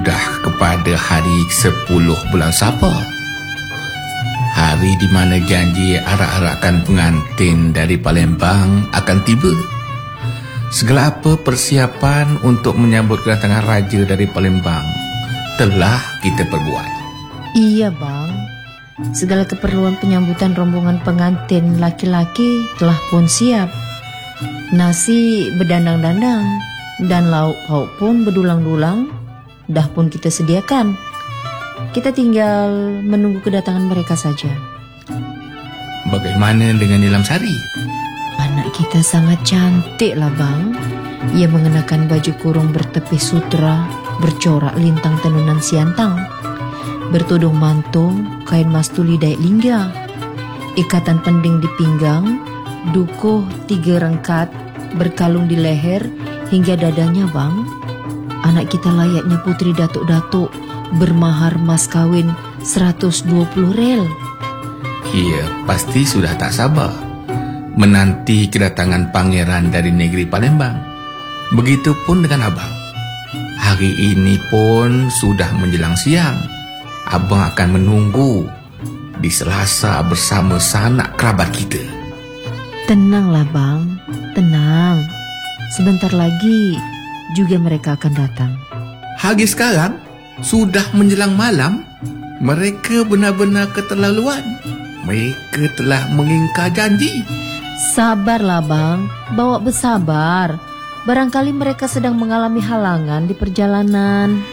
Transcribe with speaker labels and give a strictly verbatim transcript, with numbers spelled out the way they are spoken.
Speaker 1: sudah kepada hari sepuluh bulan Safar. Hari di mana janji arak-arakan pengantin dari Palembang akan tiba. Segala apa persiapan untuk menyambut kedatangan raja dari Palembang telah kita perbuat.
Speaker 2: Iya bang, segala keperluan penyambutan rombongan pengantin laki-laki telah pun siap. Nasi berdandang-dandang dan lauk-lauk pun berdulang-dulang dah pun kita sediakan. Kita tinggal menunggu kedatangan mereka saja.
Speaker 1: Bagaimana dengan Nilam Sari?
Speaker 2: Anak kita sangat cantik lah bang. Ia mengenakan baju kurung bertepih sutra, bercorak lintang tenunan siantang, bertudung mantung, kain mastuli dayak lingga, ikatan pending di pinggang, dukuh tiga rengkat, berkalung di leher hingga dadanya bang. Anak kita layaknya putri datuk-datuk, bermahar mas kawin seratus dua puluh rel.
Speaker 1: Ia pasti sudah tak sabar menanti kedatangan pangeran dari negeri Palembang. Begitupun dengan abang. Hari ini pun sudah menjelang siang. Abang akan menunggu di Selasa bersama sanak kerabat kita.
Speaker 2: Tenanglah bang, tenang. Sebentar lagi juga mereka akan datang.
Speaker 1: Hari sekarang sudah menjelang malam. Mereka benar-benar keterlaluan. Mereka telah mengingkar janji.
Speaker 2: Sabarlah bang, bawa bersabar. Barangkali mereka sedang mengalami halangan di perjalanan.